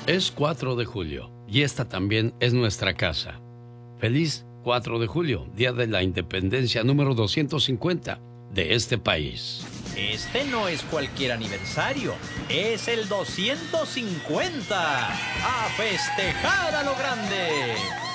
Es 4 de julio y esta también es nuestra casa. Feliz 4 de julio, Día de la Independencia número 250 de este país. Este no es cualquier aniversario, es el 250. ¡A festejar a lo grande!